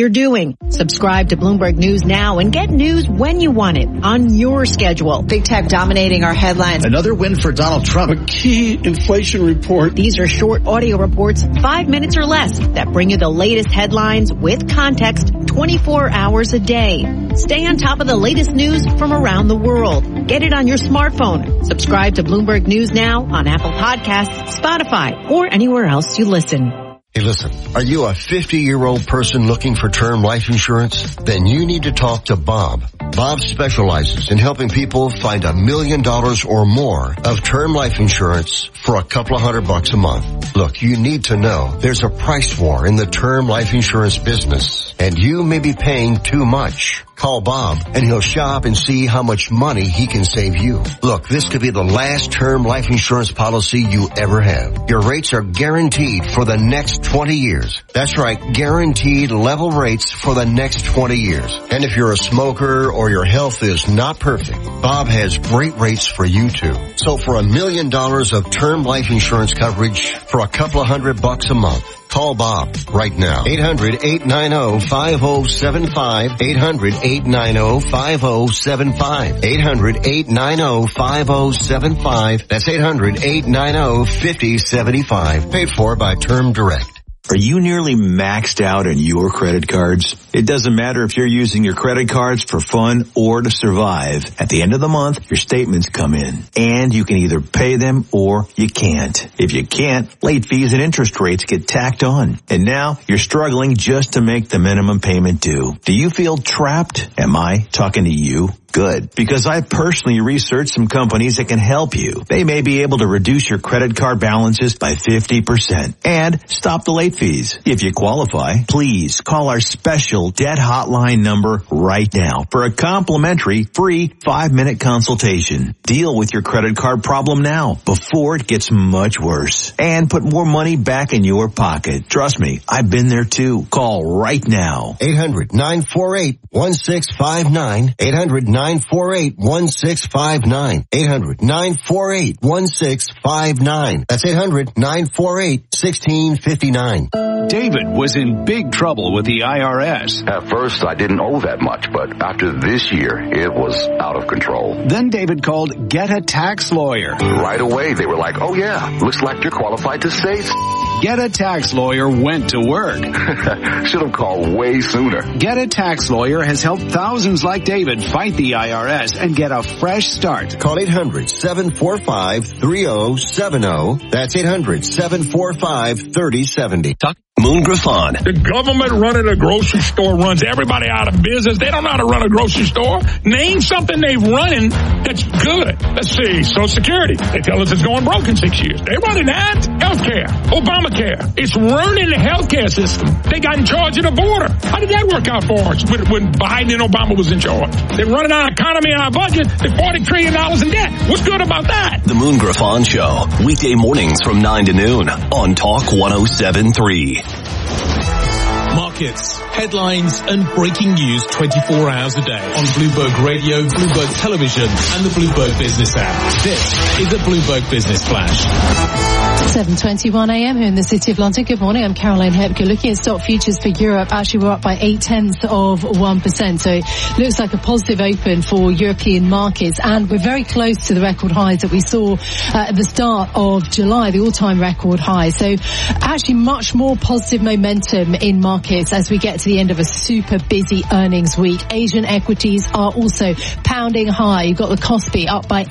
you're doing. Subscribe to Bloomberg News now and get news when you want it on your schedule. Big tech dominating our headlines. Another win for Donald Trump. A key inflation report. These are short audio reports, 5 minutes or less, that bring you the latest headlines with context 24 hours a day. Stay on top of the latest news from around the world. Get it on your smartphone. Subscribe to Bloomberg News now on Apple Podcasts, Spotify, or anywhere else you listen. Hey, listen, are you a 50-year-old person looking for term life insurance? Then you need to talk to Bob. Bob specializes in helping people find $1 million or more of term life insurance for a couple of $100 a month. Look, you need to know there's a price war in the term life insurance business, and you may be paying too much. Call Bob and he'll shop and see how much money he can save you. Look, this could be the last term life insurance policy you ever have. Your rates are guaranteed for the next 20 years. That's right, guaranteed level rates for the next 20 years. And if you're a smoker or your health is not perfect, Bob has great rates for you too. So for $1 million of term life insurance coverage for a couple of $100 a month, call Bob right now. 800-890-5075. 800-890-5075. 800-890-5075. That's 800-890-5075. Paid for by Term Direct. Are you nearly maxed out on your credit cards? It doesn't matter if you're using your credit cards for fun or to survive. At the end of the month, your statements come in, and you can either pay them or you can't. If you can't, late fees and interest rates get tacked on. And now you're struggling just to make the minimum payment due. Do you feel trapped? Am I talking to you? Good, because I personally researched some companies that can help you. They may be able to reduce your credit card balances by 50% and stop the late fees. If you qualify, please call our special debt hotline number right now for a complimentary free 5-minute consultation. Deal with your credit card problem now before it gets much worse and put more money back in your pocket. Trust me, I've been there too. Call right now. 800-948-1659. 800-948-1659. 800-948-1659. That's 800-948-1659. David was in big trouble with the IRS. At first, I didn't owe that much, but after this year, it was out of control. Then David called Get a Tax Lawyer. Right away, they were like, oh yeah, looks like you're qualified to say. Get a Tax Lawyer went to work. Should have called way sooner. Get a Tax Lawyer has helped thousands like David fight the IRS and get a fresh start. Call 800-745-3070. That's 800-745-3070. Moon Griffon. The government running a grocery store runs everybody out of business. They don't know how to run a grocery store. Name something they've running that's good. Let's see. Social Security. They tell us it's going broke in 6 years. They're running that. Healthcare. Obamacare. It's ruining the healthcare system. They got in charge of the border. How did that work out for us when Biden and Obama was in charge? They're running our economy and our budget. They're $40 trillion in debt. What's good about that? The Moon Griffon Show. Weekday mornings from 9 to noon on Talk 107.3. Markets, headlines and breaking news 24 hours a day on Bloomberg Radio, Bloomberg Television and the Bloomberg Business app. This is the Bloomberg Business Flash. 7:21 a.m. here in the City of London. Good morning, I'm Caroline Hepker. Looking at stock futures for Europe, actually we're up by 0.8%. So it looks like a positive open for European markets, and we're very close to the record highs that we saw at the start of July, the all-time record high. So actually much more positive momentum in markets as we get to the end of a super busy earnings week. Asian equities are also pounding high. You've got the Kospi up by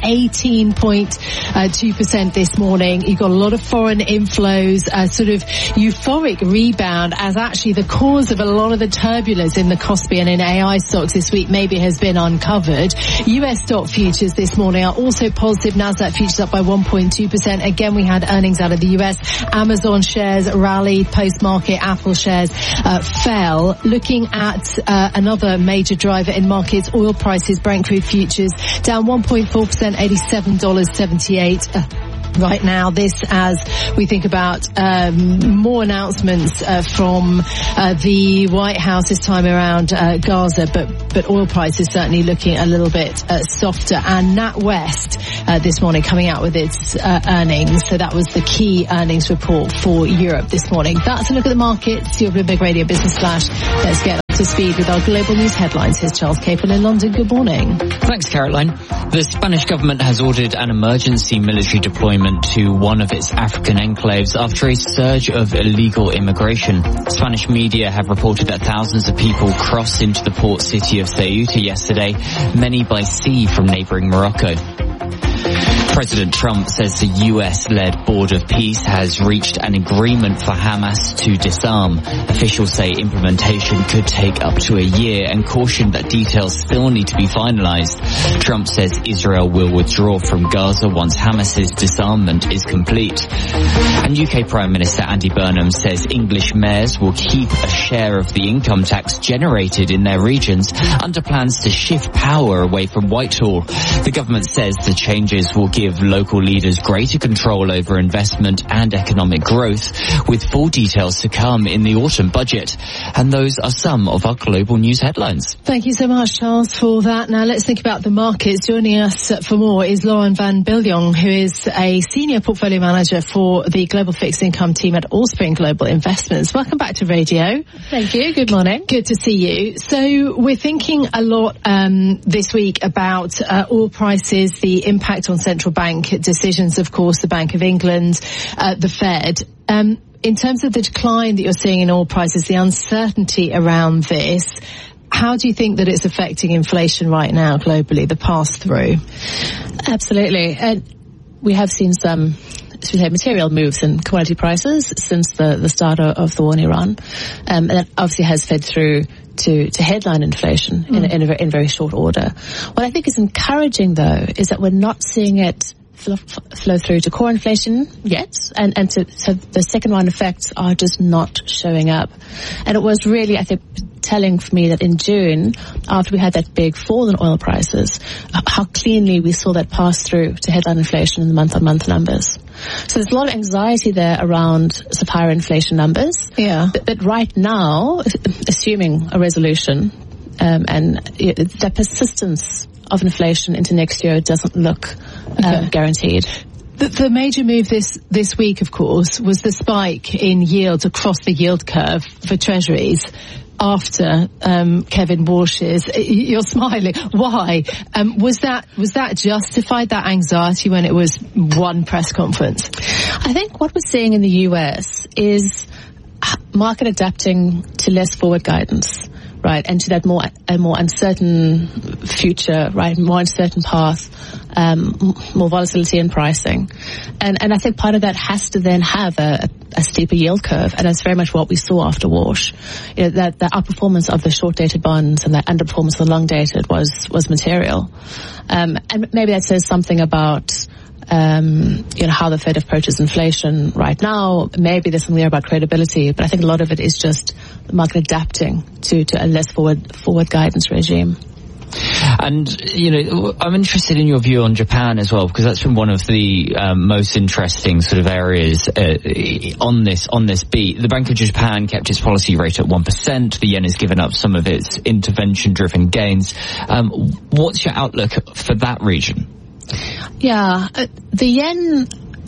18.2% this morning. You've got a lot of foreign inflows, sort of euphoric rebound as actually the cause of a lot of the turbulence in the Kospi and in AI stocks this week maybe has been uncovered. US stock futures this morning are also positive. Nasdaq futures up by 1.2%. Again, we had earnings out of the US. Amazon shares rallied post-market. Apple shares fell. Looking at another major driver in markets, oil prices, Brent crude futures down 1.4%, $87.78. right now. This as we think about more announcements from the White House this time around Gaza, but oil prices certainly looking a little bit softer. And NatWest this morning coming out with its earnings. So that was the key earnings report for Europe this morning. That's a look at the markets. Your Bloomberg Radio Business Flash. Let's get up to speed with our global news headlines. Here's Charles Capel in London. Good morning. Thanks, Caroline. The Spanish government has ordered an emergency military deployment to one of its African enclaves after a surge of illegal immigration. Spanish media have reported that thousands of people crossed into the port city of Ceuta yesterday, many by sea from neighbouring Morocco. President Trump says the US-led Board of Peace has reached an agreement for Hamas to disarm. Officials say implementation could take up to a year and caution that details still need to be finalized. Trump says Israel will withdraw from Gaza once Hamas's disarmament is complete. And UK Prime Minister Andy Burnham says English mayors will keep a share of the income tax generated in their regions under plans to shift power away from Whitehall. The government says the changes will give local leaders greater control over investment and economic growth, with full details to come in the autumn budget. And those are some of our global news headlines. Thank you so much, Charles, for that. Now let's think about the markets. Joining us for more is Lauren van Biljong, who is a senior portfolio manager for the global fixed income team at Allspring Global Investments. Welcome back to radio. Thank you. Good morning. Good to see you. So we're thinking a lot this week about oil prices, the impact on central bank decisions, of course, the Bank of England, the Fed. In terms of the decline that you're seeing in oil prices, the uncertainty around this, how do you think that it's affecting inflation right now globally, the pass-through? Absolutely. And we have seen some, should we say, material moves in commodity prices since the start of the war in Iran. And that obviously has fed through to headline inflation in very short order. What I think is encouraging, though, is that we're not seeing it flow through to core inflation yet, and so the second round effects are just not showing up. And it was really, I think, telling for me that in June, after we had that big fall in oil prices, how cleanly we saw that pass through to headline inflation in the month-on-month numbers. So there's a lot of anxiety there around supplier inflation numbers. Yeah. But right now, assuming a resolution, and the persistence of inflation into next year doesn't look guaranteed. The major move this week, of course, was the spike in yields across the yield curve for treasuries after Kevin Warsh's. You're smiling. Why? Was that justified, that anxiety, when it was one press conference? I think what we're seeing in the US is market adapting to less forward guidance. Right, and to that more uncertain future, right, more uncertain path, more volatility in pricing, and I think part of that has to then have a steeper yield curve, and that's very much what we saw after Warsh. You know, that the outperformance of the short-dated bonds and the underperformance of the long-dated was material, and maybe that says something about how the Fed approaches inflation right now. Maybe there's something there about credibility, but I think a lot of it is just the market adapting to a less forward guidance regime. And, I'm interested in your view on Japan as well, because that's been one of the most interesting sort of areas on this beat. The Bank of Japan kept its policy rate at 1%. The yen has given up some of its intervention-driven gains. What's your outlook for that region? Yeah, the yen,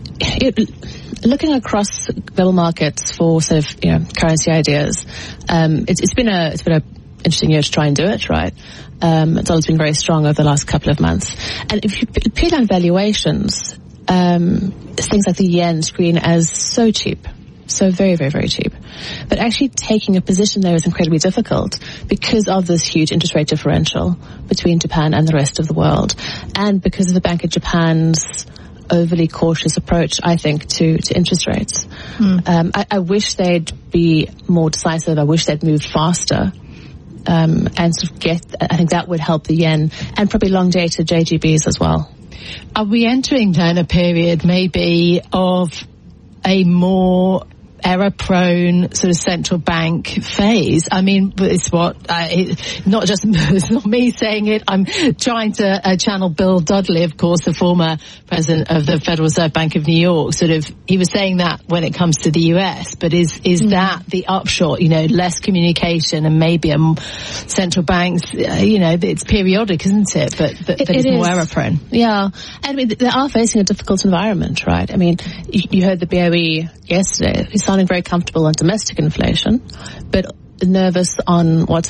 looking across global markets for sort of, currency ideas, it's been a interesting year to try and do it, right? The dollar's been very strong over the last couple of months. And if you peel down valuations, things like the yen screen as so cheap. So very, very, very cheap. But actually taking a position there is incredibly difficult because of this huge interest rate differential between Japan and the rest of the world. And because of the Bank of Japan's overly cautious approach, I think, to interest rates. I wish they'd be more decisive. I wish they'd move faster. And sort of I think that would help the yen and probably long-dated JGBs as well. Are we entering then a period maybe of a more error-prone sort of central bank phase. I mean, it's not me saying it. I'm trying to channel Bill Dudley, of course, the former president of the Federal Reserve Bank of New York. He was saying that when it comes to the US, but is that the upshot? Less communication and maybe central banks. It's periodic, isn't it? But it's more error-prone. Yeah, I mean, they are facing a difficult environment, right? I mean, you heard the BOE yesterday. He's sounding very comfortable on domestic inflation, but nervous on what's